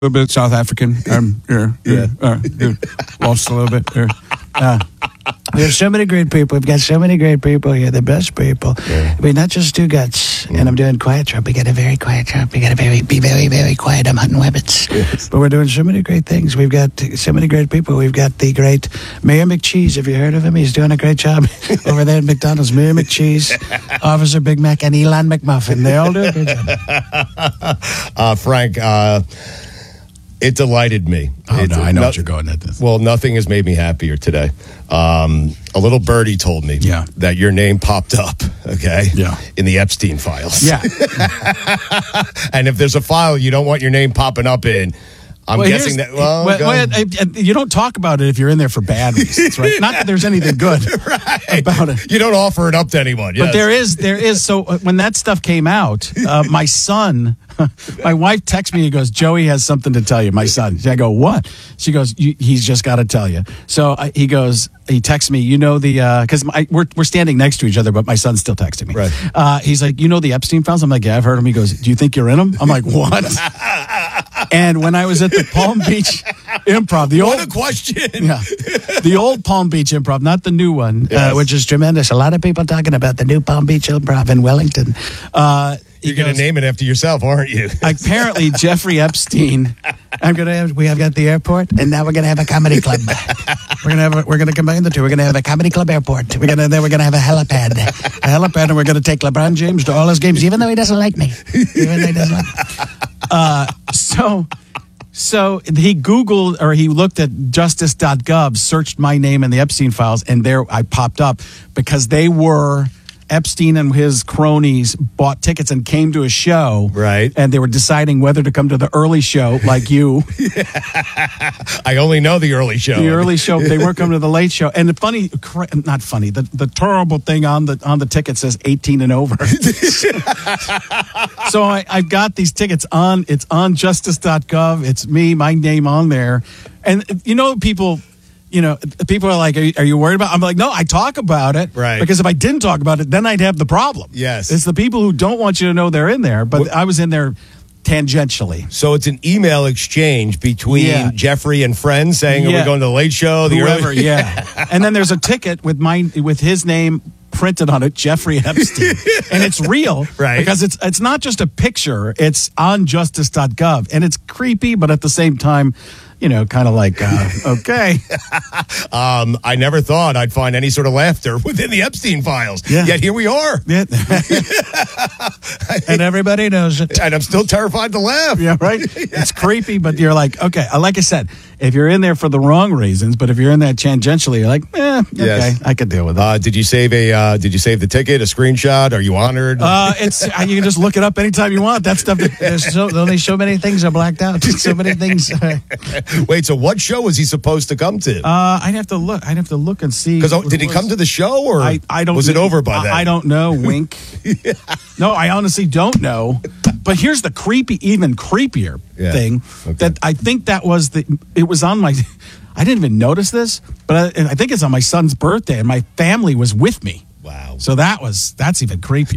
little bit South African. Lost a little bit here. We have so many great people. We've got so many great people here, the best people. Yeah. I mean, not just Stugatz. And I'm doing Quiet Trump. We got a very quiet Trump. We got to be very, very quiet. I'm hunting rabbits. Yes. But we're doing so many great things. We've got so many great people. We've got the great Mayor McCheese. Have you heard of him? He's doing a great job over there at McDonald's. Mayor McCheese, Officer Big Mac, and Elon McMuffin. They all do a good job. Frank, it delighted me. Oh, no, I know what you're going at this. Well, nothing has made me happier today. A little birdie told me that your name popped up, in the Epstein files. Yeah. And if there's a file you don't want your name popping up in, I'm guessing that. You don't talk about it if you're in there for bad reasons, right? Not that there's anything good about it. You don't offer it up to anyone. But there is. So when that stuff came out, my son, my wife texts me and goes, Joey has something to tell you, my son. I go, what? She goes, he's just got to tell you. So he texts me, because we're standing next to each other, but my son's still texting me. Right. He's like, the Epstein files? I'm like, yeah, I've heard him. He goes, do you think you're in them? I'm like, what? And when I was at the Palm Beach Improv, what a question. Yeah, the old Palm Beach Improv, not the new one, which is tremendous. A lot of people talking about the new Palm Beach Improv in Wellington. You're going to name it after yourself, aren't you? Apparently, Jeffrey Epstein. We have got the airport, and now we're going to have a comedy club. We're going to combine the two. We're going to have a comedy club airport. Then we're going to have a helipad, and we're going to take LeBron James to all his games, even though he doesn't like me. So he Googled, or he looked at justice.gov, searched my name in the Epstein files, and there I popped up because Epstein and his cronies bought tickets and came to a show. Right. And they were deciding whether to come to the early show, like you. I only know the early show. The early show. They weren't coming to the late show. And the terrible thing on the ticket says 18 and over. So I've got these tickets it's on justice.gov. It's me, my name on there. And people are like, are you worried about it? I'm like, no, I talk about it. Right. Because if I didn't talk about it, then I'd have the problem. Yes. It's the people who don't want you to know they're in there, but I was in there tangentially. So it's an email exchange between Jeffrey and friends saying, are we going to the late show? Whoever, And then there's a ticket with his name printed on it, Jeffrey Epstein. And it's real. Right. Because it's not just a picture, it's on justice.gov. And it's creepy, but at the same time, kind of like, okay. I never thought I'd find any sort of laughter within the Epstein files. Yeah. Yet here we are. Yeah. And everybody knows it. And I'm still terrified to laugh. Yeah, right? It's creepy, but you're like, okay. Like I said, if you're in there for the wrong reasons, but if you're in that tangentially, you're like, okay, I could deal with it. Did you save the ticket, a screenshot? Are you honored? You can just look it up anytime you want. That stuff, there's only so many things are blacked out. So many things. Wait, so what show was he supposed to come to? I'd have to look and see. Because did he come to the show, or I don't? Was it over by then? I don't know. Wink. No, I honestly don't know. But here's the even creepier thing. Okay. That I think it was on my. I didn't even notice this, but I think it's on my son's birthday, and my family was with me. Wow. So that's even creepy.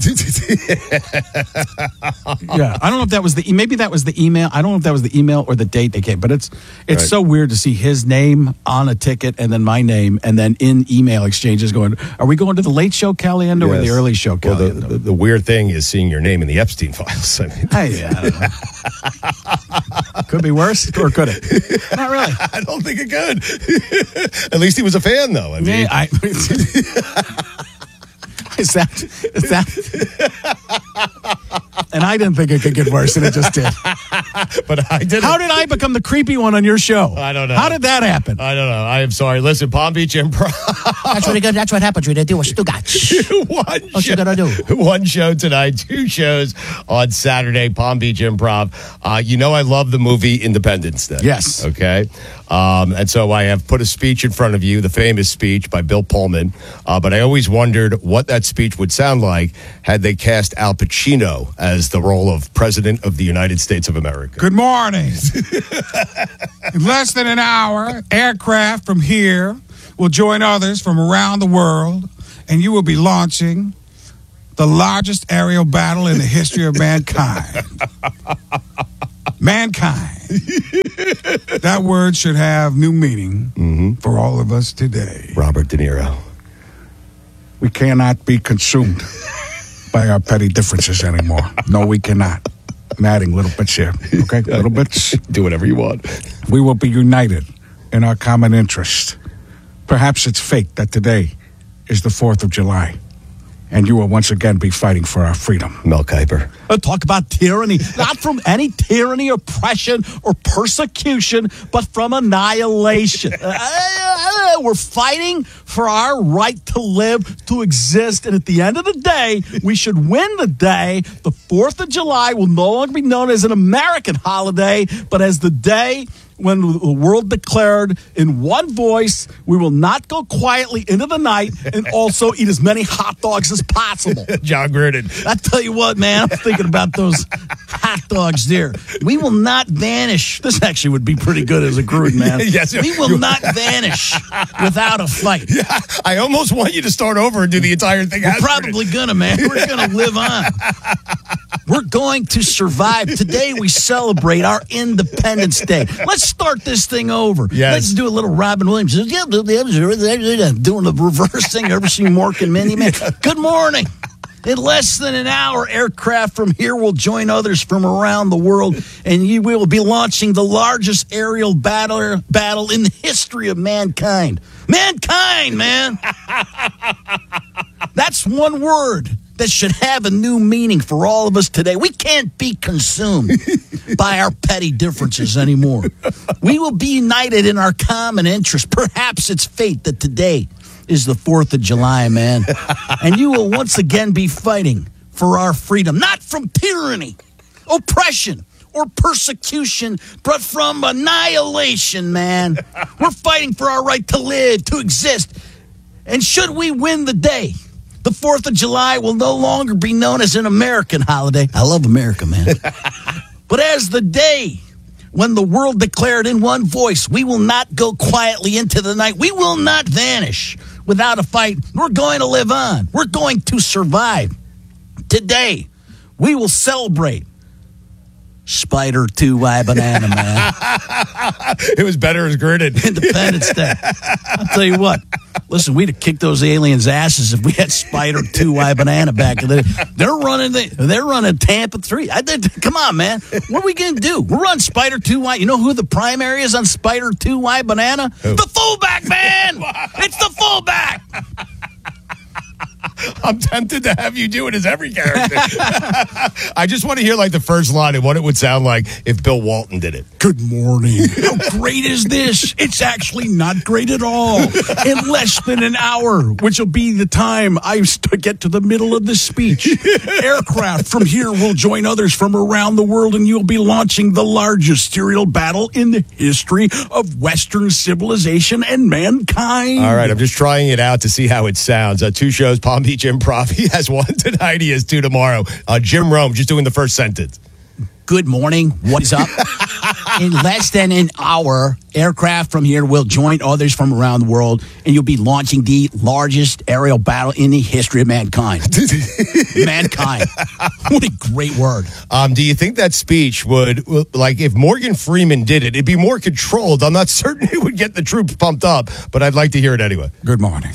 Yeah. I don't know if that was maybe that was the email. I don't know if that was the email or the date they came, but it's so weird to see his name on a ticket and then my name and then in email exchanges going, are we going to the late show Caliendo or the early show Caliendo? Well, the weird thing is seeing your name in the Epstein files. I mean, I don't know. Could be worse, or could it? Not really. I don't think it could. At least he was a fan, though. I mean, Is that? And I didn't think it could get worse, and it just did. But I did. How did I become the creepy one on your show? I don't know. How did that happen? I don't know. I am sorry. Listen, Palm Beach Improv. That's really good. That's what happens when they do a Stugatz. What you gonna do? One show tonight, 2 shows on Saturday, Palm Beach Improv. I love the movie Independence Day. Yes. Okay. And so I have put a speech in front of you, the famous speech by Bill Pullman. But I always wondered what that speech would sound like had they cast Al Pacino as the role of President of the United States of America. Good morning. In less than an hour, aircraft from here will join others from around the world, and you will be launching the largest aerial battle in the history of mankind. Mankind. That word should have new meaning for all of us today. Robert De Niro. We cannot be consumed by our petty differences anymore. No, we cannot. I'm adding little bits here, okay? Little bits. Do whatever you want. We will be united in our common interest. Perhaps it's fate that today is the 4th of July, and you will once again be fighting for our freedom. Mel Kiper. Talk about tyranny, not from any tyranny, oppression, or persecution, but from annihilation. We're fighting for our right to live, to exist, and at the end of the day, we should win the day. The 4th of July will no longer be known as an American holiday, but as the day when the world declared in one voice, we will not go quietly into the night and also eat as many hot dogs as possible. John Gruden. I tell you what, man, I'm thinking about those hot dogs there. We will not vanish. This actually would be pretty good as a Gruden, man. Yes. We will not vanish without a fight. Yeah, I almost want you to start over and do the entire thing. We're probably gonna, man. We're gonna live on. We're going to survive. Today we celebrate our Independence Day. Let's start this thing over. Yes. Let's do a little Robin Williams. Doing the reverse thing. Ever seen Mork and Mindy, man? Good morning. In less than an hour, aircraft from here will join others from around the world, and we will be launching the largest aerial battle in the history of mankind. Mankind, man. That's one word that should have a new meaning for all of us today. We can't be consumed by our petty differences anymore. We will be united in our common interest. Perhaps it's fate that today is the 4th of July, man. And you will once again be fighting for our freedom, not from tyranny, oppression, or persecution, but from annihilation, man. We're fighting for our right to live, to exist. And should we win the day, the 4th of July will no longer be known as an American holiday. I love America, man. But as the day when the world declared in one voice, we will not go quietly into the night. We will not vanish without a fight. We're going to live on. We're going to survive. Today, we will celebrate Spider 2Y Banana, man. It was better as Gruden. Independence Day. I'll tell you what. Listen, we'd have kicked those aliens' asses if we had Spider 2Y Banana back in the day. They're running Tampa 3. Come on, man. What are we going to do? We're running Spider 2Y. You know who the primary is on Spider 2Y Banana? Who? The fullback, man. It's the fullback. I'm tempted to have you do it as every character. I just want to hear like the first line and what it would sound like if Bill Walton did it. Good morning. How great is this? It's actually not great at all. In less than an hour, which will be the time I get to the middle of the speech, aircraft from here will join others from around the world, and you'll be launching the largest aerial battle in the history of Western civilization and mankind. All right, I'm just trying it out to see how it sounds. 2 shows, Palm Beach Improv. He has 1 tonight. He has 2 tomorrow. Jim Rome, just doing the first sentence. Good morning. What is up? In less than an hour, aircraft from here will join others from around the world, and you'll be launching the largest aerial battle in the history of mankind. Mankind. What a great word. Do you think that speech would, like, if Morgan Freeman did it, it'd be more controlled? I'm not certain it would get the troops pumped up, but I'd like to hear it anyway. Good morning.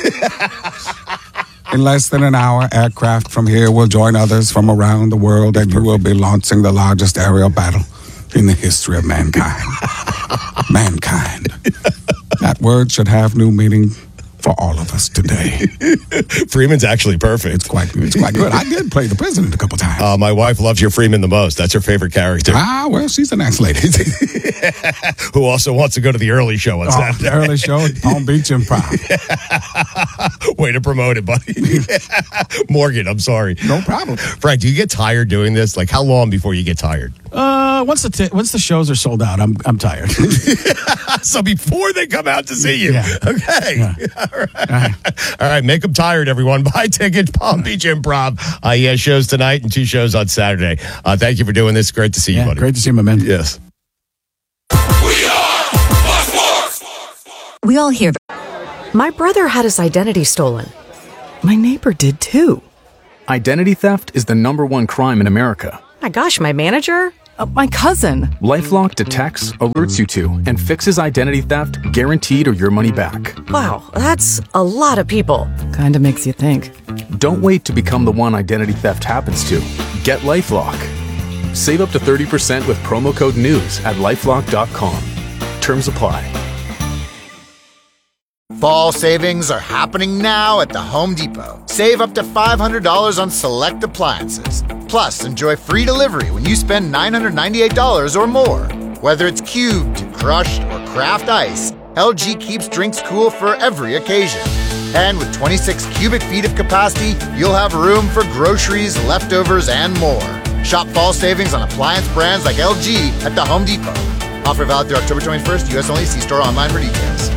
In less than an hour, aircraft from here will join others from around the world, and you will be launching the largest aerial battle in the history of mankind. Mankind. That word should have new meaning for all of us today. Freeman's actually perfect. It's quite good. I did play the president a couple times. My wife loves your Freeman the most. That's her favorite character. Well, she's a nice lady. Who also wants to go to the early show on Saturday. The early show at Palm Beach Improv. Way to promote it, buddy. Morgan, I'm sorry. No problem. Frank, do you get tired doing this? Like, how long before you get tired? Once the shows are sold out, I'm tired. So before they come out to see you. Yeah. Okay. Yeah. All right. Make them tired, everyone. Buy tickets, Palm Beach Improv. He has shows tonight and 2 shows on Saturday. Thank you for doing this. Great to see you, buddy. Great to see you, my man. Yes. We all hear. My brother had his identity stolen. My neighbor did too. Identity theft is the #1 crime in America. My gosh, my manager? My cousin. LifeLock detects, alerts you to, and fixes identity theft guaranteed or your money back. Wow, that's a lot of people. Kinda makes you think. Don't wait to become the one identity theft happens to. Get LifeLock. Save up to 30% with promo code NEWS at LifeLock.com. Terms apply. Fall savings are happening now at the Home Depot. Save up to $500 on select appliances. Plus, enjoy free delivery when you spend $998 or more. Whether it's cubed, crushed, or craft ice, LG keeps drinks cool for every occasion. And with 26 cubic feet of capacity, you'll have room for groceries, leftovers, and more. Shop fall savings on appliance brands like LG at the Home Depot. Offer valid through October 21st, U.S. only. See store online for details.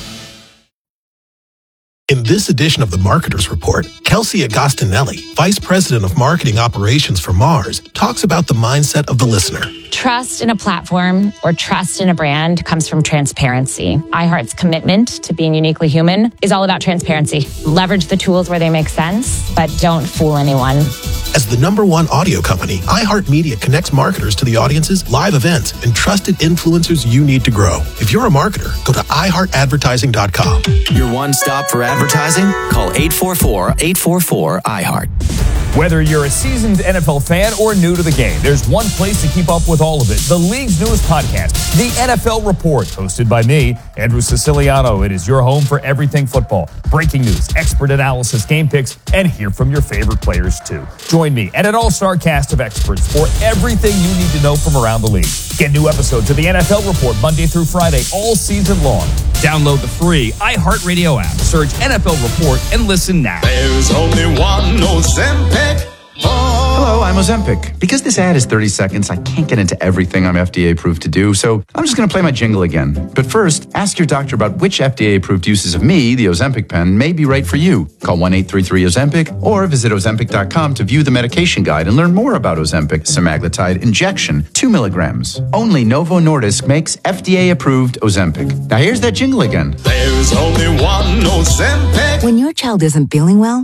In this edition of the Marketer's Report, Kelsey Agostinelli, Vice President of Marketing Operations for Mars, talks about the mindset of the listener. Trust in a platform or trust in a brand comes from transparency. iHeart's commitment to being uniquely human is all about transparency. Leverage the tools where they make sense, but don't fool anyone. As the #1 audio company, iHeartMedia connects marketers to the audiences, live events, and trusted influencers you need to grow. If you're a marketer, go to iHeartAdvertising.com. Your one stop for advertising? Call 844-844-iHeart. Whether you're a seasoned NFL fan or new to the game, there's one place to keep up with all of it. The league's newest podcast, The NFL Report, hosted by me, Andrew Siciliano. It is your home for everything football. Breaking news, expert analysis, game picks, and hear from your favorite players, too. Join me and an all-star cast of experts for everything you need to know from around the league. Get new episodes of The NFL Report Monday through Friday all season long. Download the free iHeartRadio app. Search NFL Report and listen now. There's only one Ozempic. Hello, I'm Ozempic. Because this ad is 30 seconds, I can't get into everything I'm FDA approved to do, so I'm just going to play my jingle again. But first, ask your doctor about which FDA approved uses of me, the Ozempic pen, may be right for you. Call 1-833-OZEMPIC or visit Ozempic.com to view the medication guide and learn more about Ozempic semaglutide injection, 2 milligrams. Only Novo Nordisk makes FDA approved Ozempic. Now here's that jingle again. There's only one Ozempic. When your child isn't feeling well,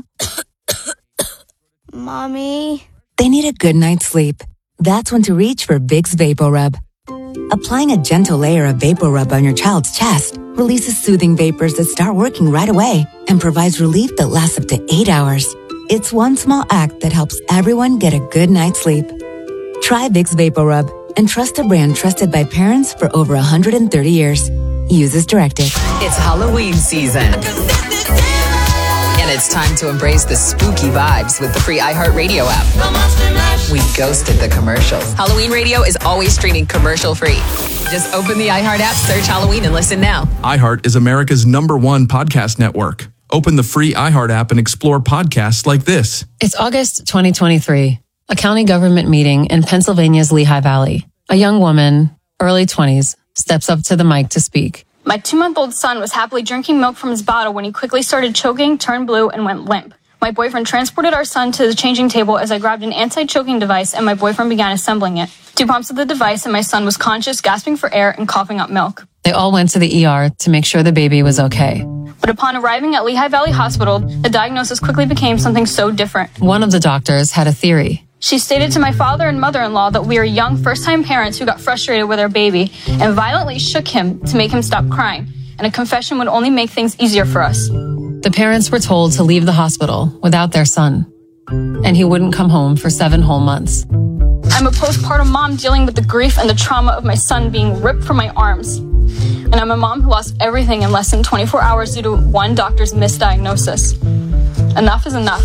Mommy, they need a good night's sleep. That's when to reach for Vicks VapoRub. Applying a gentle layer of VapoRub on your child's chest releases soothing vapors that start working right away and provides relief that lasts up to 8 hours. It's one small act that helps everyone get a good night's sleep. Try Vicks VapoRub and trust a brand trusted by parents for over 130 years. Use as directed. It's Halloween season. And it's time to embrace the spooky vibes with the free iHeartRadio app. We ghosted the commercials. Halloween Radio is always streaming commercial-free. Just open the iHeart app, search Halloween, and listen now. iHeart is America's #1 podcast network. Open the free iHeart app and explore podcasts like this. It's August 2023, a county government meeting in Pennsylvania's Lehigh Valley. A young woman, early 20s, steps up to the mic to speak. My 2-month-old son was happily drinking milk from his bottle when he quickly started choking, turned blue, and went limp. My boyfriend transported our son to the changing table as I grabbed an anti-choking device and my boyfriend began assembling it. 2 pumps of the device and my son was conscious, gasping for air, and coughing up milk. They all went to the ER to make sure the baby was okay. But upon arriving at Lehigh Valley Hospital, the diagnosis quickly became something so different. One of the doctors had a theory. She stated to my father and mother-in-law that we are young first-time parents who got frustrated with our baby and violently shook him to make him stop crying. And a confession would only make things easier for us. The parents were told to leave the hospital without their son, and he wouldn't come home for 7 whole months. I'm a postpartum mom dealing with the grief and the trauma of my son being ripped from my arms. And I'm a mom who lost everything in less than 24 hours due to one doctor's misdiagnosis. Enough is enough.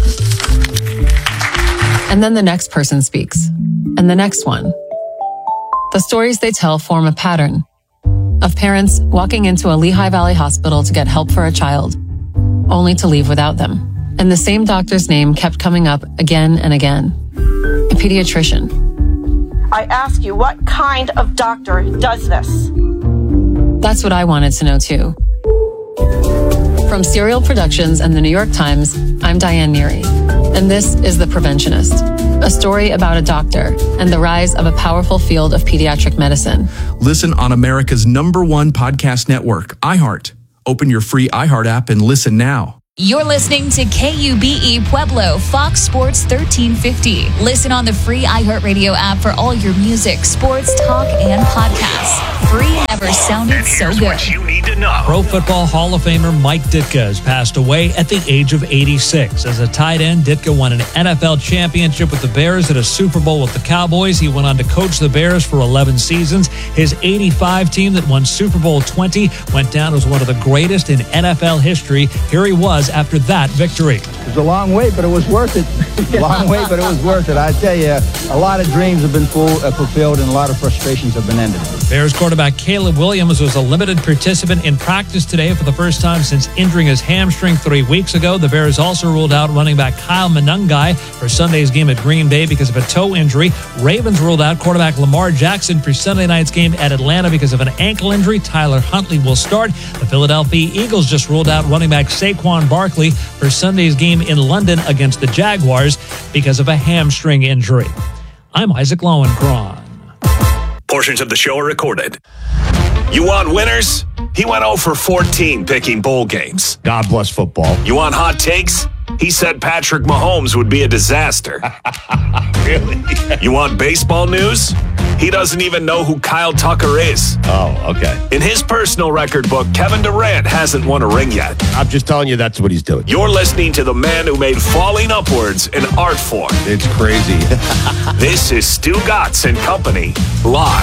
And then the next person speaks, and the next one. The stories they tell form a pattern of parents walking into a Lehigh Valley hospital to get help for a child, only to leave without them. And the same doctor's name kept coming up again and again. A pediatrician. I ask you, what kind of doctor does this? That's what I wanted to know too. From Serial Productions and the New York Times, I'm Diane Neary, and this is The Preventionist, a story about a doctor and the rise of a powerful field of pediatric medicine. Listen on America's #1 podcast network, iHeart. Open your free iHeart app and listen now. You're listening to KUBE Pueblo, Fox Sports 1350. Listen on the free iHeartRadio app for all your music, sports, talk, and podcasts. Free never sounded so good. What you need to know. Pro Football Hall of Famer Mike Ditka has passed away at the age of 86. As a tight end, Ditka won an NFL championship with the Bears at a Super Bowl with the Cowboys. He went on to coach the Bears for 11 seasons. His 85 team that won Super Bowl 20 went down as one of the greatest in NFL history. Here he was after that victory. It was a long way, but it was worth it. Long way, but it was worth it. I tell you, a lot of dreams have been fulfilled and a lot of frustrations have been ended. Bears quarterback Caleb Williams was a limited participant in practice today for the first time since injuring his hamstring 3 weeks ago. The Bears also ruled out running back Kyle Monangai for Sunday's game at Green Bay because of a toe injury. Ravens ruled out quarterback Lamar Jackson for Sunday night's game at Atlanta because of an ankle injury. Tyler Huntley will start. The Philadelphia Eagles just ruled out running back Saquon Barkley for Sunday's game in London against the Jaguars because of a hamstring injury. I'm Isaac Lowenkron. Portions of the show are recorded. You want winners? He went 0 for 14 picking bowl games. God bless football. You want hot takes? He said Patrick Mahomes would be a disaster. Really? You want baseball news? He doesn't even know who Kyle Tucker is. Oh, okay. In his personal record book, Kevin Durant hasn't won a ring yet. I'm just telling you that's what he's doing. You're listening to the man who made falling upwards an art form. It's crazy. This is Stu Gatz and Company, live.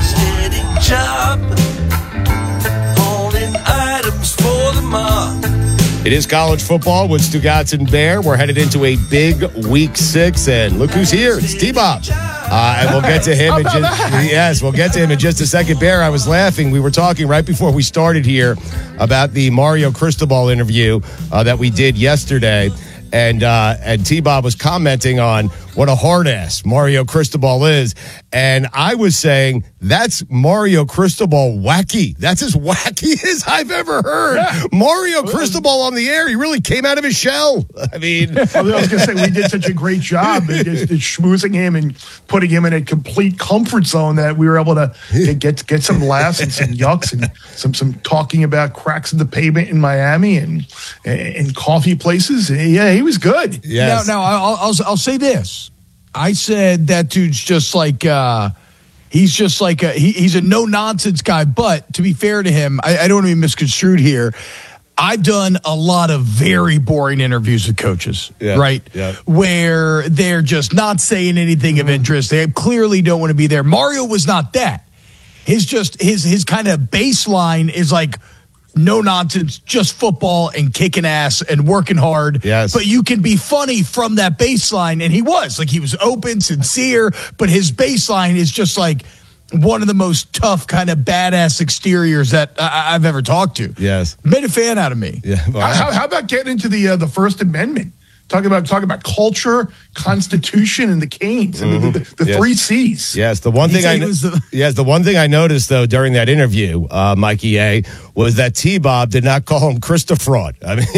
It is college football with Stu Gatz and Bear. We're headed into a big week 6, and look who's here. It's T-Bob. And we'll get to him we'll get to him in just a second. Bear, I was laughing. We were talking right before we started here about the Mario Cristobal interview that we did yesterday. And T-Bob was commenting on what a hard ass Mario Cristobal is. And I was saying, that's Mario Cristobal wacky. That's as wacky as I've ever heard. Yeah. Mario Cristobal on the air. He really came out of his shell. I mean, I was going to say, we did such a great job at schmoozing him and putting him in a complete comfort zone that we were able to get some laughs and some yucks and some talking about cracks in the pavement in Miami and coffee places. Yeah, he was good. Yes. Now I'll say this. I said that dude's just like he's a no nonsense guy. But to be fair to him, I don't want to be misconstrued here. I've done a lot of very boring interviews with coaches, right? Yeah. Where they're just not saying anything of interest. They clearly don't want to be there. Mario was not that. His kind of baseline is like no nonsense, just football and kicking ass and working hard. Yes. But you can be funny from that baseline. And he was open, sincere, but his baseline is just like one of the most tough kind of badass exteriors that I've ever talked to. Yes. Made a fan out of me. Yeah. How about getting into the First Amendment? Talk about culture, Constitution, and the Canes. And the 3 C's. Yes, the one thing I noticed though during that interview, Mikey A, was that T-Bob did not call him Krista Fraud. I mean,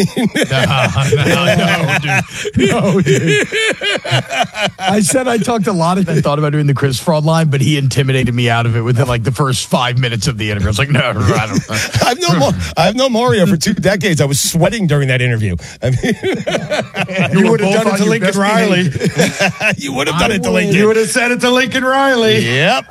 no, dude. I said I talked a lot. I thought about doing the Chris Fraud line, but he intimidated me out of it within like the first 5 minutes of the interview. I was like, no, I don't. I've known Mario for 2 decades. I was sweating during that interview. I mean. You would have done it to Lincoln Riley. You would have done it to Lincoln. You would have said it to Lincoln Riley. Yep.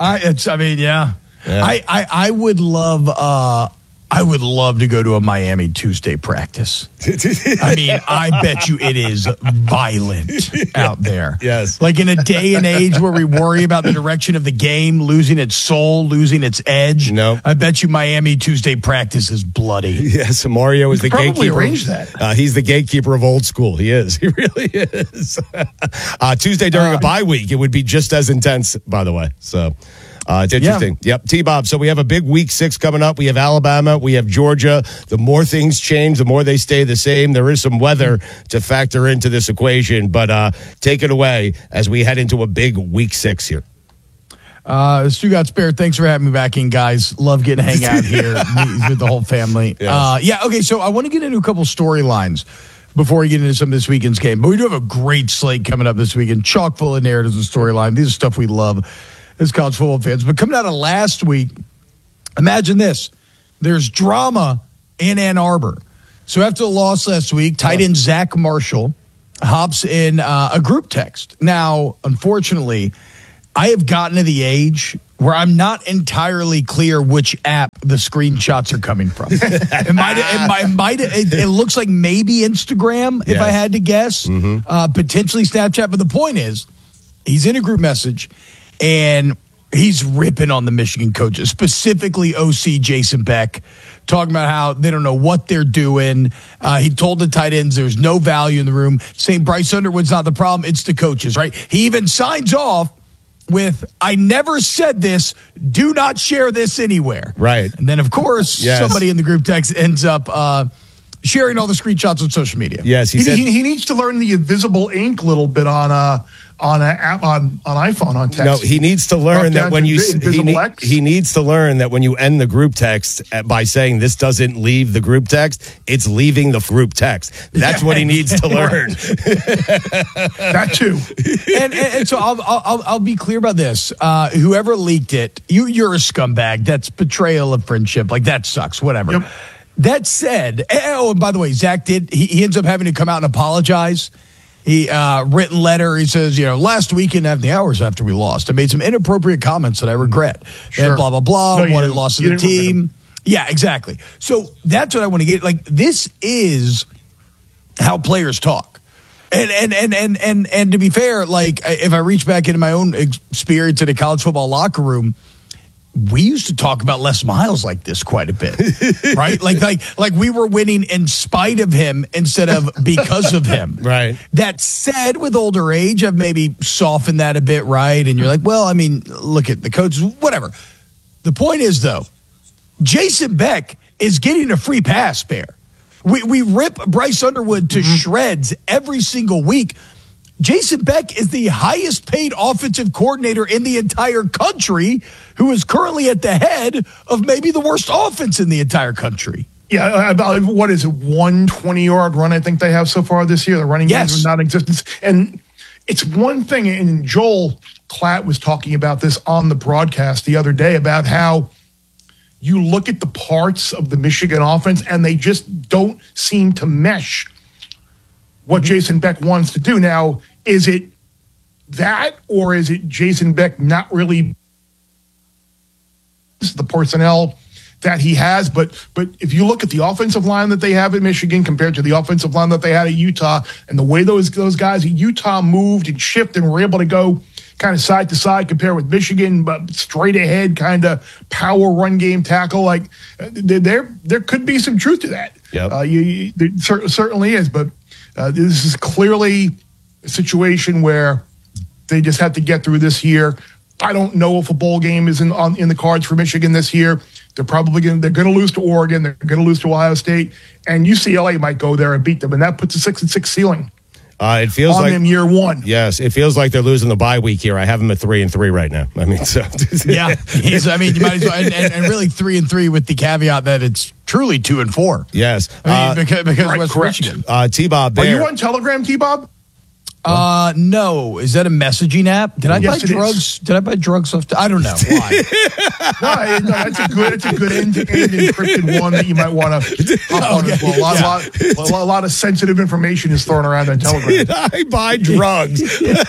I would love. I would love to go to a Miami Tuesday practice. I mean, I bet you it is violent out there. Yes. Like in a day and age where we worry about the direction of the game, losing its soul, losing its edge. No. I bet you Miami Tuesday practice is bloody. Yes, Mario is the gatekeeper. Arrange that. He's the gatekeeper of old school. He is. He really is. Tuesday during a bye week, it would be just as intense, by the way. So... it's interesting. Yeah. Yep. T-Bob. So we have a big week 6 coming up. We have Alabama. We have Georgia. The more things change, the more they stay the same. There is some weather to factor into this equation, but take it away as we head into a big week 6 here. Stu Gatz Bear, thanks for having me back in, guys. Love getting to hang out here with the whole family. Yes. Okay, so I want to get into a couple storylines before we get into some of this weekend's game. But we do have a great slate coming up this weekend, chock full of narratives and storyline. These are stuff we love as college football fans. But coming out of last week, imagine this. There's drama in Ann Arbor. So after the loss last week, tight end Zach Marshall hops in a group text. Now, unfortunately, I have gotten to the age where I'm not entirely clear which app the screenshots are coming from. It looks like maybe Instagram, if I had to guess, potentially Snapchat. But the point is, he's in a group message, and he's ripping on the Michigan coaches, specifically OC Jason Beck, talking about how they don't know what they're doing. He told the tight ends there's no value in the room, saying Bryce Underwood's not the problem, it's the coaches, right? He even signs off with, I never said this, do not share this anywhere. Right. And then, of course, somebody in the group text ends up sharing all the screenshots on social media. Yes, he needs to learn the invisible ink a little bit on iPhone on text. No, he needs to learn that when he needs to learn that when you end the group text by saying this doesn't leave the group text, it's leaving the group text. That's what he needs to learn. That too. And so I'll be clear about this. Whoever leaked it, you're a scumbag. That's betrayal of friendship. Like, that sucks. Whatever. Yep. That said, and by the way, Zach he ends up having to come out and apologize. He written letter. He says, last weekend at the hours after we lost, I made some inappropriate comments that I regret. Sure. Oh, And blah blah blah. What it lost to the team. Yeah, exactly. So that's what I want to get. Like, this is how players talk. And to be fair, like, if I reach back into my own experience in a college football locker room, we used to talk about Les Miles like this quite a bit, right? Like we were winning in spite of him instead of because of him. Right. That said, with older age, I've maybe softened that a bit, right? And you're like, well, I mean, look at the coaches, whatever. The point is, though, Jason Beck is getting a free pass, Bear. We rip Bryce Underwood to shreds every single week. Jason Beck is the highest paid offensive coordinator in the entire country, who is currently at the head of maybe the worst offense in the entire country. Yeah, about, what is it, 120-yard run I think they have so far this year. The running games are not in existence. And it's one thing, and Joel Klatt was talking about this on the broadcast the other day, about how you look at the parts of the Michigan offense and they just don't seem to mesh what Jason Beck wants to do. Now, is it that, or is it Jason Beck not really the personnel that he has? But if you look at the offensive line that they have at Michigan compared to the offensive line that they had at Utah, and the way those guys at Utah moved and shifted and were able to go kind of side to side compared with Michigan, but straight ahead kind of power run game tackle, like there could be some truth to that. Yep. There certainly is, but this is clearly a situation where they just have to get through this year. I don't know if a bowl game is in the cards for Michigan this year. They're probably going to lose to Oregon. They're going to lose to Ohio State, and UCLA might go there and beat them, and that puts a 6-6 ceiling. It feels on like them year one. Yes, it feels like they're losing the bye week here. I have them at 3-3 right now. I mean, so yeah, you might as well, and really 3-3 with the caveat that it's truly 2-4. Yes, I mean, because right, West correct. Michigan. T-Bob, Are you on Telegram, T-Bob? No. Is that a messaging app? Did I buy drugs? Is. Did I buy drugs off? I don't know why. No, it's a good end-to-end encrypted one that you might want to hop on as well. A lot of sensitive information is thrown around on Telegram. Did I buy drugs?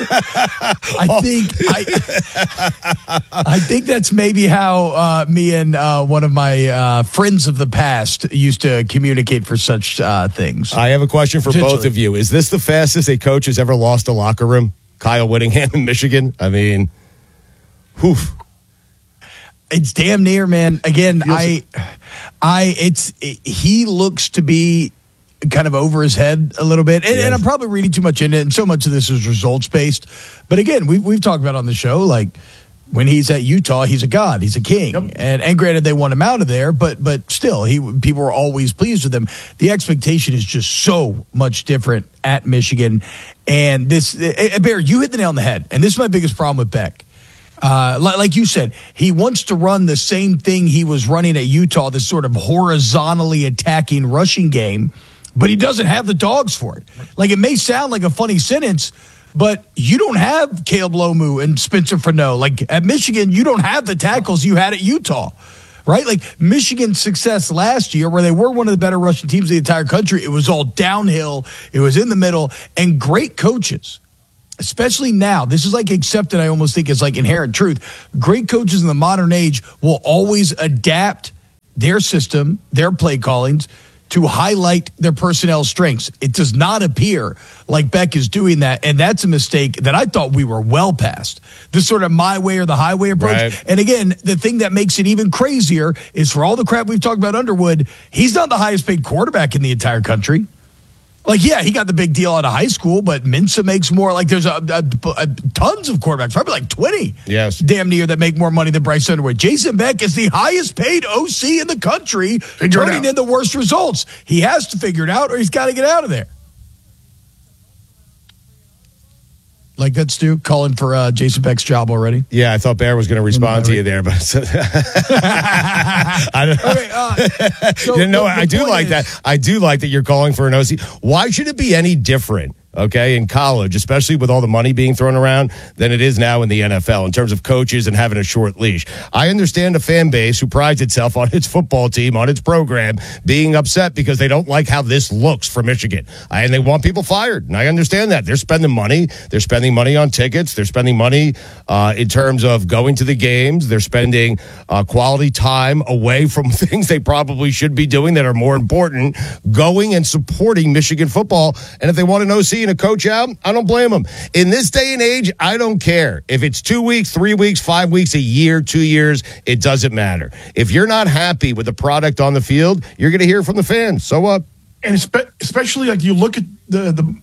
I think that's maybe how me and one of my friends of the past used to communicate for such things. I have a question for both of you. Is this the fastest a coach has ever lost a locker room? Kyle Whittingham in Michigan? I mean, whew. It's damn near, man. Again, he looks to be kind of over his head a little bit, and I'm probably reading too much into it, and so much of this is results based. But again, we've talked about on the show, like, when he's at Utah, he's a god, he's a king, and granted they want him out of there, but still, people were always pleased with him. The expectation is just so much different at Michigan, and this Bear, you hit the nail on the head, and this is my biggest problem with Beck. Like you said, he wants to run the same thing he was running at Utah, this sort of horizontally attacking rushing game, but he doesn't have the dogs for it. Like, it may sound like a funny sentence, but you don't have Caleb Lomu and Spencer Fano. Like, at Michigan, you don't have the tackles you had at Utah. right? Like Michigan's success last year, where they were one of the better rushing teams in the entire country, it was all downhill. It was in the middle, and great coaches, especially now. This is like accepted, I almost think it's like inherent truth. Great coaches in the modern age will always adapt their system, their play callings, to highlight their personnel strengths. It does not appear like Beck is doing that, and that's a mistake that I thought we were well past. This sort of my way or the highway approach. Right. And again, the thing that makes it even crazier is for all the crap we've talked about Underwood, he's not the highest paid quarterback in the entire country. Like, yeah, he got the big deal out of high school, but Mensa makes more. Like, there's tons of quarterbacks, probably like 20, damn near, that make more money than Bryce Underwood. Jason Beck is the highest paid OC in the country, turning in the worst results. He has to figure it out, or he's got to get out of there. Like that, Stu, calling for Jason Beck's job already? Yeah, I thought Bear was going to respond to you there, but I don't know. Okay, so I do like that. I do like that you're calling for an OC. Why should it be any different? Okay, in college, especially with all the money being thrown around, than it is now in the NFL in terms of coaches and having a short leash. I understand a fan base who prides itself on its football team, on its program, being upset because they don't like how this looks for Michigan. And they want people fired. And I understand that. They're spending money. They're spending money on tickets. They're spending money in terms of going to the games. They're spending quality time away from things they probably should be doing that are more important, going and supporting Michigan football. And if they want an OC and a coach out, I don't blame them. In this day and age, I don't care. If it's 2 weeks, 3 weeks, 5 weeks, a year, 2 years, it doesn't matter. If you're not happy with the product on the field, you're going to hear from the fans. So what? And especially like you look at the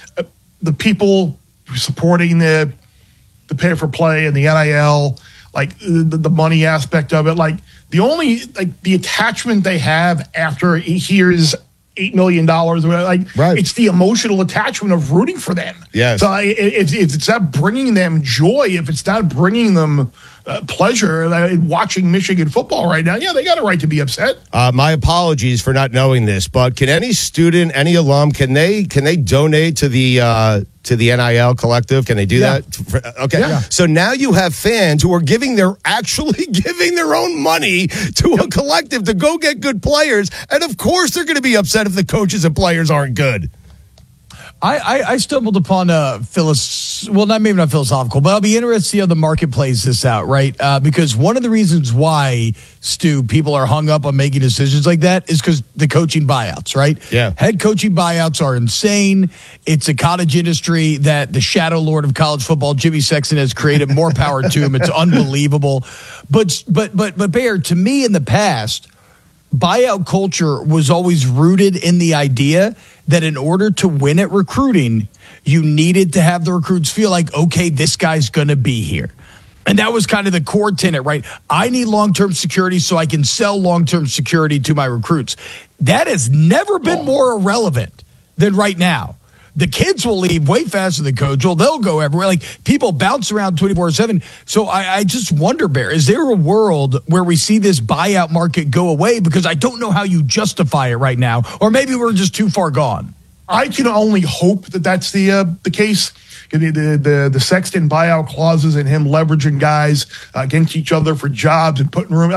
people supporting the pay for play and the NIL, like the money aspect of it, like the attachment they have after he hears $8 million, it's the emotional attachment of rooting for them. Yes. So if it's not bringing them joy, if it's not bringing them pleasure watching Michigan football right now, yeah, they got a right to be upset. My apologies for not knowing this, but can any student, any alum, can they donate to the NIL collective? Can they do that? Okay. Yeah. So now you have fans who are actually giving their own money to a collective to go get good players. And of course they're going to be upset if the coaches and players aren't good. I stumbled upon not philosophical, but I'll be interested to see how the market plays this out, right? Because one of the reasons why, Stu, people are hung up on making decisions like that is because the coaching buyouts, right? Yeah. Head coaching buyouts are insane. It's a cottage industry that the shadow lord of college football, Jimmy Sexton, has created. More power to him. It's unbelievable. But Bear, to me in the past, buyout culture was always rooted in the idea that in order to win at recruiting, you needed to have the recruits feel like, okay, this guy's going to be here. And that was kind of the core tenet, right? I need long-term security so I can sell long-term security to my recruits. That has never been more irrelevant than right now. The kids will leave way faster than coach. Well, they'll go everywhere. Like, people bounce around 24/7. So I just wonder, Bear, is there a world where we see this buyout market go away? Because I don't know how you justify it right now. Or maybe we're just too far gone. I can only hope that that's the case. The Sexton buyout clauses and him leveraging guys against each other for jobs and putting room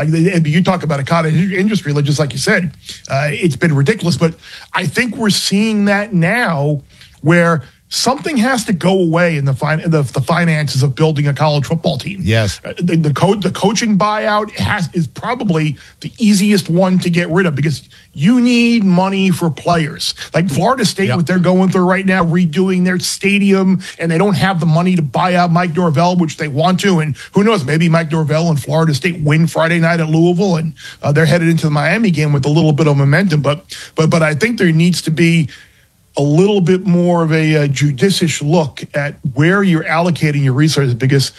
you talk about a cottage industry, just like you said, it's been ridiculous. But I think we're seeing that now, where something has to go away in the finances of building a college football team. Yes, the coaching buyout is probably the easiest one to get rid of, because you need money for players. Like Florida State, what they're going through right now, redoing their stadium, and they don't have the money to buy out Mike Norvell, which they want to. And who knows, maybe Mike Norvell and Florida State win Friday night at Louisville, and they're headed into the Miami game with a little bit of momentum. But I think there needs to be a little bit more of a judicious look at where you're allocating your resources, because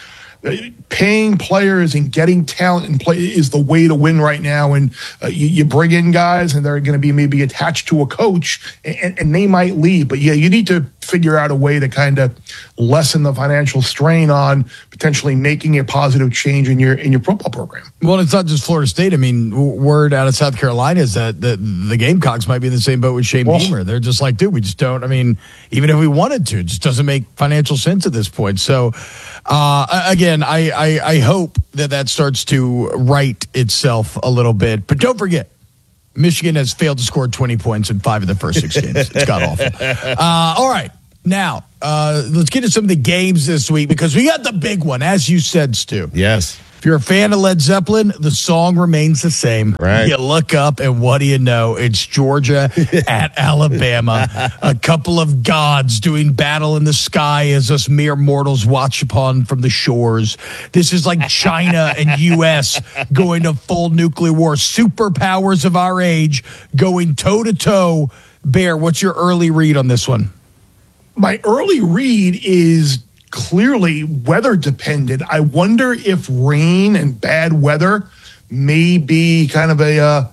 paying players and getting talent and play is the way to win right now. And you bring in guys and they're going to be maybe attached to a coach, and they might leave. But yeah, you need to figure out a way to kind of lessen the financial strain on potentially making a positive change in your football program. Well, it's not just Florida State. I mean, word out of South Carolina is that the Gamecocks might be in the same boat with Shane Beamer. They're just like, dude, we just don't. I mean, even if we wanted to, it just doesn't make financial sense at this point. So, again, I hope that starts to right itself a little bit. But don't forget, Michigan has failed to score 20 points in 5 of the first 6 games. It's god-awful. All right. Now, let's get to some of the games this week because we got the big one, as you said, Stu. Yes. If you're a fan of Led Zeppelin, the song remains the same. Right. You look up, and what do you know? It's Georgia at Alabama. A couple of gods doing battle in the sky as us mere mortals watch upon from the shores. This is like China and U.S. going to full nuclear war. Superpowers of our age going toe-to-toe. Bear, what's your early read on this one? My early read is clearly weather dependent. I wonder if rain and bad weather may be kind of a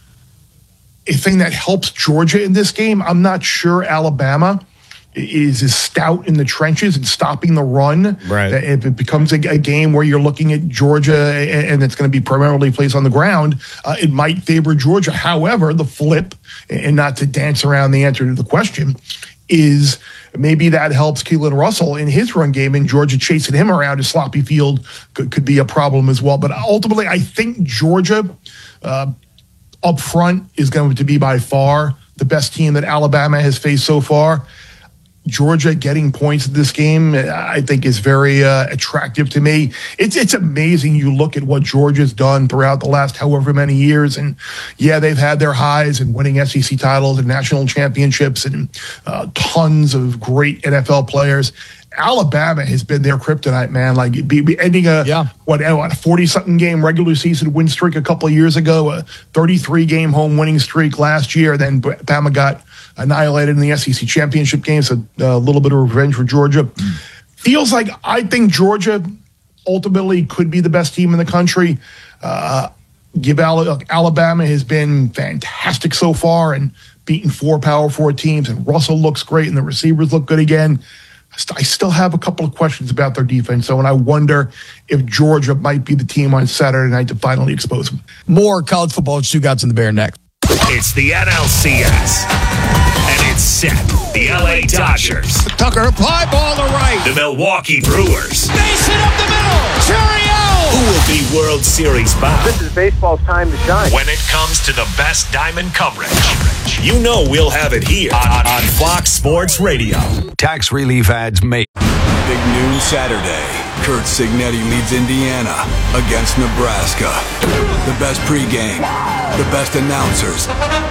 thing that helps Georgia in this game. I'm not sure Alabama is as stout in the trenches and stopping the run. Right. If it becomes a game where you're looking at Georgia and it's going to be primarily placed on the ground, it might favor Georgia. However, the flip, and not to dance around the answer to the question, is maybe that helps Keelan Russell in his run game, and Georgia chasing him around a sloppy field could be a problem as well. But ultimately, I think Georgia up front is going to be by far the best team that Alabama has faced so far. Georgia getting points in this game, I think, is very attractive to me. It's amazing. You look at what Georgia's done throughout the last however many years, and yeah, they've had their highs and winning SEC titles and national championships and tons of great NFL players. Alabama has been their kryptonite, man. Like ending a 40-something game regular season win streak a couple of years ago, a 33-game home winning streak last year. Then Bama got annihilated in the SEC championship game, so a little bit of revenge for Georgia. Feels like I think Georgia ultimately could be the best team in the country. Alabama has been fantastic so far and beaten 4 Power 4 teams, and Russell looks great, and the receivers look good again. I still have a couple of questions about their defense, though, and I wonder if Georgia might be the team on Saturday night to finally expose them. More college football. Stu Gotts in the Bear next. It's the NLCS, and it's set. The LA Dodgers. Tucker, fly ball to right. The Milwaukee Brewers. Base hit up the middle. Cheerio! Who will be World Series bound? This is baseball's time to shine. When it comes to the best diamond coverage, you know we'll have it here on Fox Sports Radio. Tax relief ads make. Big noon Saturday. Kurt Signetti leads Indiana against Nebraska. The best pregame, the best announcers.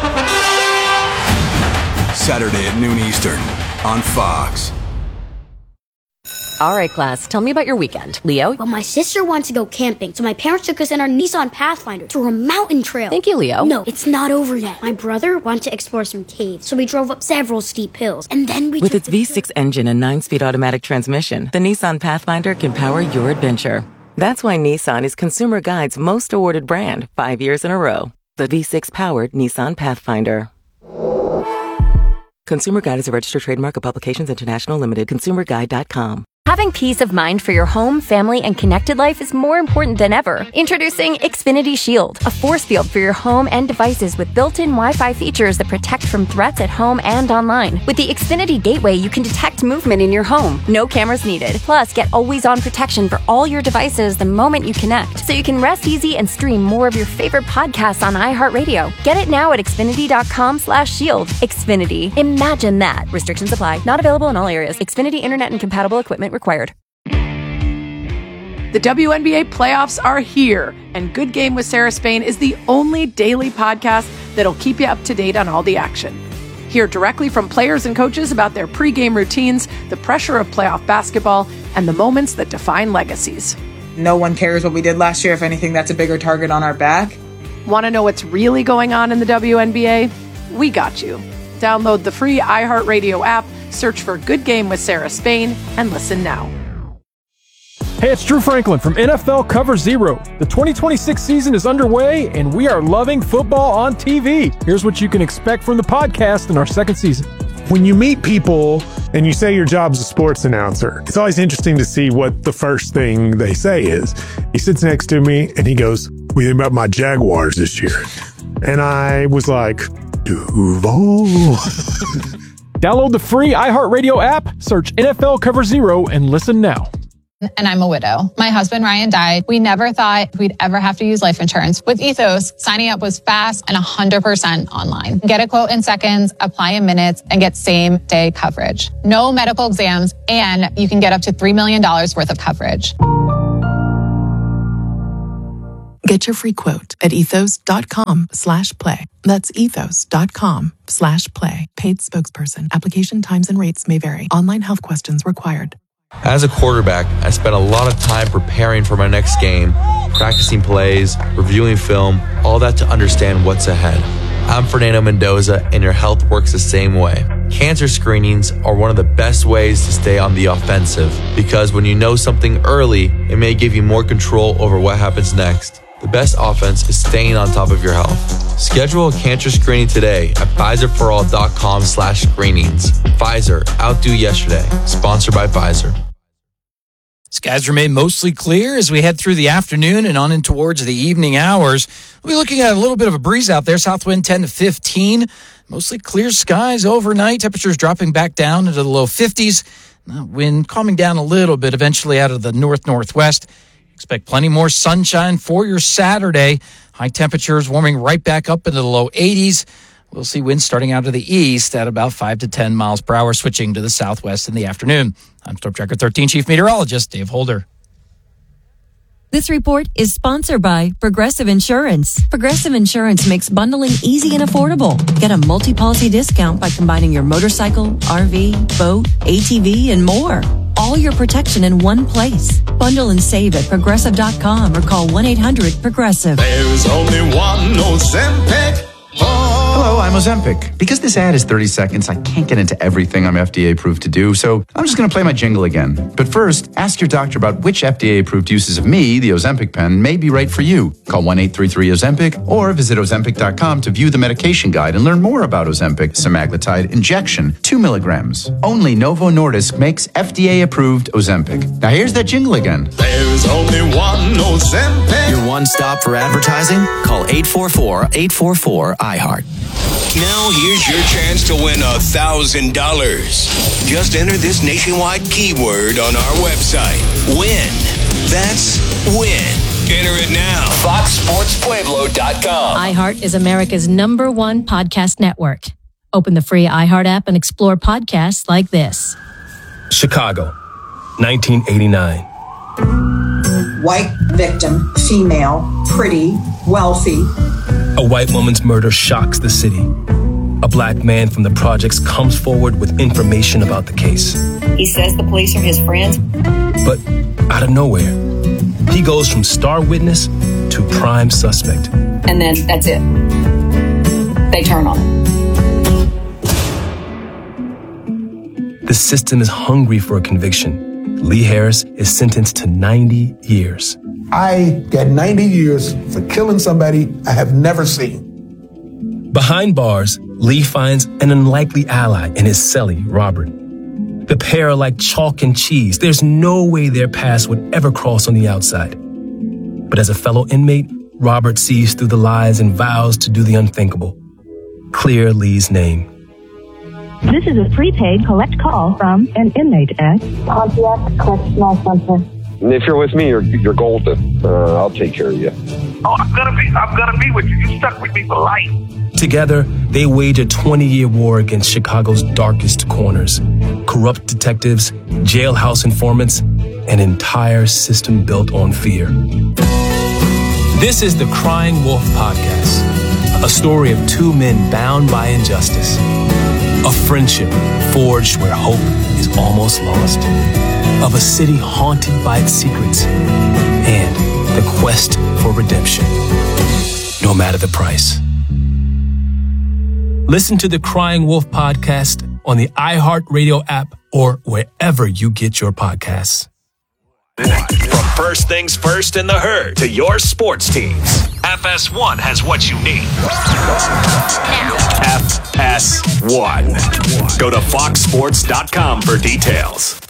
Saturday at noon Eastern on Fox. All right, class, tell me about your weekend. Leo? Well, my sister wants to go camping, so my parents took us in our Nissan Pathfinder to a mountain trail. Thank you, Leo. No, it's not over yet. My brother wanted to explore some caves, so we drove up several steep hills, and then we With its V6 engine and 9-speed automatic transmission, the Nissan Pathfinder can power your adventure. That's why Nissan is Consumer Guide's most awarded brand 5 years in a row. The V6-powered Nissan Pathfinder. Consumer Guide is a registered trademark of Publications International Limited. ConsumerGuide.com. Having peace of mind for your home, family, and connected life is more important than ever. Introducing Xfinity Shield, a force field for your home and devices with built-in Wi-Fi features that protect from threats at home and online. With the Xfinity Gateway, you can detect movement in your home. No cameras needed. Plus, get always-on protection for all your devices the moment you connect, so you can rest easy and stream more of your favorite podcasts on iHeartRadio. Get it now at Xfinity.com/shield. Xfinity. Imagine that. Restrictions apply. Not available in all areas. Xfinity Internet and compatible equipment required. The WNBA playoffs are here, and Good Game with Sarah Spain is the only daily podcast that'll keep you up to date on all the action. Hear directly from players and coaches about their pregame routines, the pressure of playoff basketball, and the moments that define legacies. No one cares what we did last year. If anything, that's a bigger target on our back. Want to know what's really going on in the WNBA? We got you. Download the free iHeartRadio app, search for Good Game with Sarah Spain, and listen now. Hey, it's Drew Franklin from NFL Cover Zero. The 2026 season is underway, and we are loving football on TV. Here's what you can expect from the podcast in our second season. When you meet people and you say your job's a sports announcer, it's always interesting to see what the first thing they say is. He sits next to me and he goes, "What do you think about my Jaguars this year?" And I was like, Duval. Download the free iHeartRadio app, search NFL Cover Zero, and listen now. And I'm a widow. My husband, Ryan, died. We never thought we'd ever have to use life insurance. With Ethos, signing up was fast and 100% online. Get a quote in seconds, apply in minutes, and get same-day coverage. No medical exams, and you can get up to $3 million worth of coverage. Get your free quote at ethos.com/play. That's ethos.com/play. Paid spokesperson. Application times and rates may vary. Online health questions required. As a quarterback, I spent a lot of time preparing for my next game, practicing plays, reviewing film, all that to understand what's ahead. I'm Fernando Mendoza, and your health works the same way. Cancer screenings are one of the best ways to stay on the offensive, because when you know something early, it may give you more control over what happens next. The best offense is staying on top of your health. Schedule a cancer screening today at PfizerForAll.com/screenings. Pfizer, outdo yesterday. Sponsored by Pfizer. Skies remain mostly clear as we head through the afternoon and on in towards the evening hours. We'll be looking at a little bit of a breeze out there, south wind 10 to 15. Mostly clear skies overnight. Temperatures dropping back down into the low 50s. Wind calming down a little bit eventually out of the north-northwest. Expect plenty more sunshine for your Saturday. High temperatures warming right back up into the low 80s. We'll see winds starting out of the east at about 5 to 10 miles per hour, switching to the southwest in the afternoon. I'm Storm Tracker 13 Chief Meteorologist Dave Holder. This report is sponsored by Progressive Insurance. Progressive Insurance makes bundling easy and affordable. Get a multi-policy discount by combining your motorcycle, RV, boat, ATV, and more. All your protection in one place. Bundle and save at Progressive.com or call 1-800-PROGRESSIVE. There's only one Ozempic. Hello, I'm Ozempic. Because this ad is 30 seconds, I can't get into everything I'm FDA approved to do, so I'm just going to play my jingle again. But first, ask your doctor about which FDA approved uses of me, the Ozempic pen, may be right for you. Call 1-833-OZEMPIC or visit Ozempic.com to view the medication guide and learn more about Ozempic semaglutide injection, 2 milligrams. Only Novo Nordisk makes FDA approved Ozempic. Now here's that jingle again. There's only one Ozempic. Your one stop for advertising? Call 844-844-iHeart. Now here's your chance to win $1,000. Just enter this nationwide keyword on our website. Win. That's win. Enter it now. FoxSportsPueblo.com. iHeart is America's #1 podcast network. Open the free iHeart app and explore podcasts like this. Chicago, 1989. White victim, female, pretty, wealthy. A white woman's murder shocks the city. A black man from the projects comes forward with information about the case. He says the police are his friends. But out of nowhere, he goes from star witness to prime suspect. And then that's it. They turn on him. The system is hungry for a conviction. Lee Harris is sentenced to 90 years. I got 90 years for killing somebody I have never seen. Behind bars, Lee finds an unlikely ally in his cellie, Robert. The pair are like chalk and cheese. There's no way their paths would ever cross on the outside. But as a fellow inmate, Robert sees through the lies and vows to do the unthinkable. Clear Lee's name. This is a prepaid collect call from an inmate at Pontiac Correctional Center. If you're with me, you're golden. I'll take care of you. Oh, I'm gonna be with you. You stuck with me for life. Together, they wage a 20-year war against Chicago's darkest corners. Corrupt detectives, jailhouse informants, an entire system built on fear. This is the Crying Wolf Podcast, a story of two men bound by injustice. A friendship forged where hope is almost lost. Of a city haunted by its secrets. And the quest for redemption, no matter the price. Listen to the Crying Wolf Podcast on the iHeartRadio app or wherever you get your podcasts. From first things first in the herd to your sports teams, FS1 has what you need. FS1. 1. Go to foxsports.com for details.